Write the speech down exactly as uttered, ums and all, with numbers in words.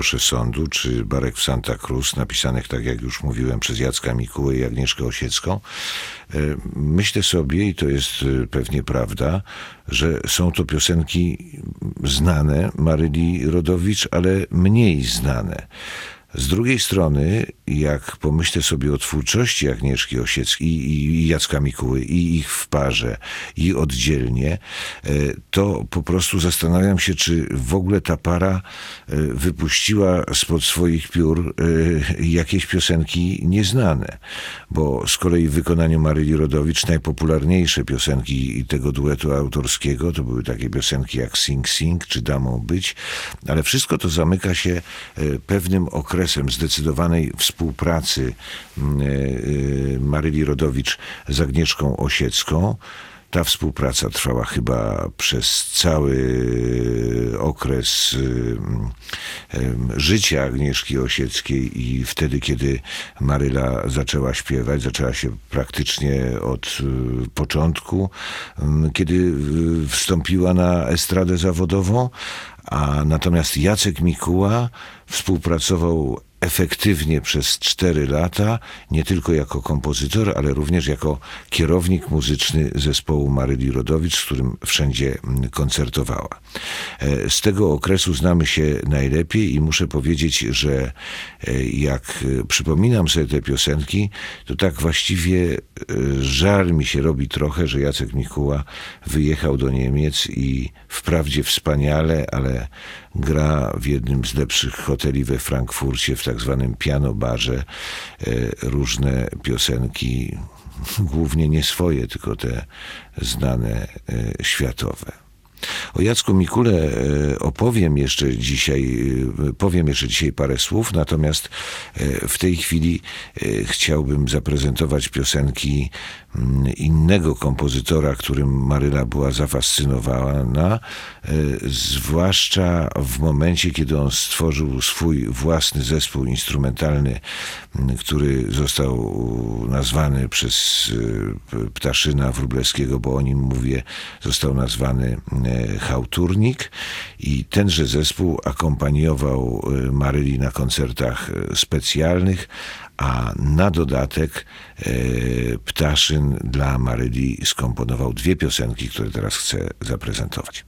Proszę sądu, czy Barek w Santa Cruz, napisanych, tak jak już mówiłem, przez Jacka Mikułę i Agnieszkę Osiecką. Myślę sobie, i to jest pewnie prawda, że są to piosenki znane Maryli Rodowicz, ale mniej znane. Z drugiej strony, jak pomyślę sobie o twórczości Agnieszki Osieckiej i Jacka Mikuły, i ich w parze, i oddzielnie, to po prostu zastanawiam się, czy w ogóle ta para wypuściła spod swoich piór jakieś piosenki nieznane. Bo z kolei w wykonaniu Maryli Rodowicz najpopularniejsze piosenki tego duetu autorskiego to były takie piosenki jak Sing Sing czy Damą być, ale wszystko to zamyka się pewnym okresem zdecydowanej współpracy Maryli Rodowicz z Agnieszką Osiecką. Ta współpraca trwała chyba przez cały okres życia Agnieszki Osieckiej i wtedy, kiedy Maryla zaczęła śpiewać, zaczęła się praktycznie od początku, kiedy wstąpiła na estradę zawodową, a natomiast Jacek Mikuła współpracował efektywnie przez cztery lata, nie tylko jako kompozytor, ale również jako kierownik muzyczny zespołu Maryli Rodowicz, z którym wszędzie koncertowała. Z tego okresu znamy się najlepiej i muszę powiedzieć, że jak przypominam sobie te piosenki, to tak właściwie żal mi się robi trochę, że Jacek Mikuła wyjechał do Niemiec i wprawdzie wspaniale, ale gra w jednym z lepszych hoteli we Frankfurcie, w tak zwanym piano barze, różne piosenki, głównie nie swoje, tylko te znane światowe. O Jacku Mikule opowiem jeszcze dzisiaj, powiem jeszcze dzisiaj parę słów, natomiast w tej chwili chciałbym zaprezentować piosenki innego kompozytora, którym Maryla była zafascynowana, zwłaszcza w momencie, kiedy on stworzył swój własny zespół instrumentalny, który został nazwany przez Ptaszyna Wróblewskiego, bo o nim mówię, został nazwany Chałturnik, i tenże zespół akompaniował Maryli na koncertach specjalnych, a na dodatek Ptaszyn dla Maryli skomponował dwie piosenki, które teraz chcę zaprezentować.